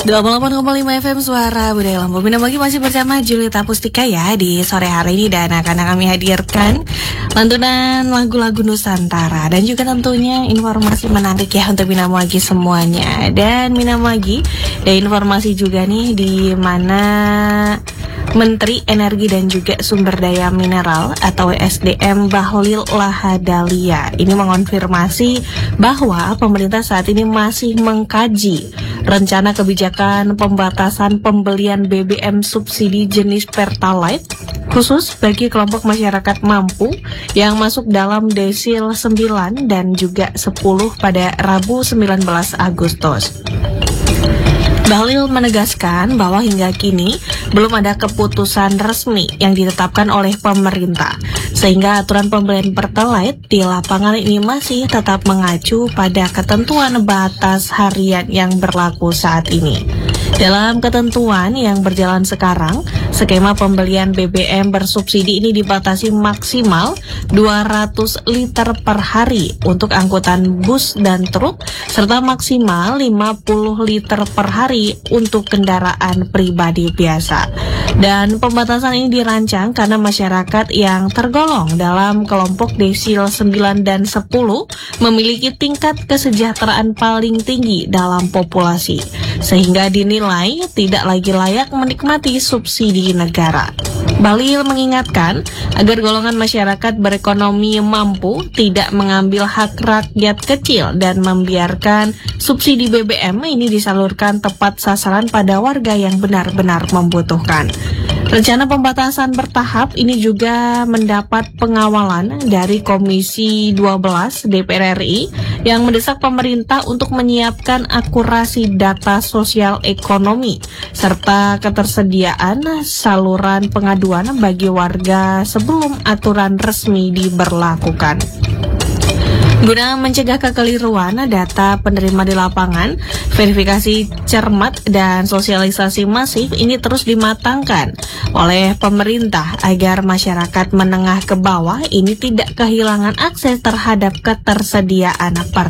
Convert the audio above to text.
28,5 FM Suara Budaya Lampung. Bina Bagi masih bersama Julita Pustika ya di sore hari ini, dan akan kami hadirkan lantunan lagu-lagu Nusantara dan juga tentunya informasi menarik ya untuk Bina Bagi semuanya. Dan Bina Bagi ada informasi juga nih di mana Menteri Energi dan juga Sumber Daya Mineral atau SDM Bahlil Lahadalia ini mengonfirmasi bahwa pemerintah saat ini masih mengkaji rencana kebijakan pembatasan pembelian BBM subsidi jenis Pertalite khusus bagi kelompok masyarakat mampu yang masuk dalam desil 9 dan juga 10 pada Rabu 19 Agustus. Bahlil menegaskan bahwa hingga kini belum ada keputusan resmi yang ditetapkan oleh pemerintah, sehingga aturan pembelian Pertalite di lapangan ini masih tetap mengacu pada ketentuan batas harian yang berlaku saat ini. Dalam ketentuan yang berjalan sekarang, skema pembelian BBM bersubsidi ini dibatasi maksimal 200 liter per hari untuk angkutan bus dan truk, serta maksimal 50 liter per hari untuk kendaraan pribadi biasa. Dan pembatasan ini dirancang karena masyarakat yang tergolong dalam kelompok desil 9 dan 10 memiliki tingkat kesejahteraan paling tinggi dalam populasi, sehingga dinilai tidak lagi layak menikmati subsidi negara. Bahlil mengingatkan agar golongan masyarakat berekonomi mampu tidak mengambil hak rakyat kecil dan membiarkan subsidi BBM ini disalurkan tepat sasaran pada warga yang benar-benar membutuhkan. Rencana pembatasan bertahap ini juga mendapat pengawalan dari Komisi 12 DPR RI yang mendesak pemerintah untuk menyiapkan akurasi data sosial ekonomi serta ketersediaan saluran pengaduan bagi warga sebelum aturan resmi diberlakukan. Guna mencegah kekeliruan data penerima di lapangan, verifikasi cermat dan sosialisasi masif ini terus dimatangkan oleh pemerintah agar masyarakat menengah ke bawah ini tidak kehilangan akses terhadap ketersediaan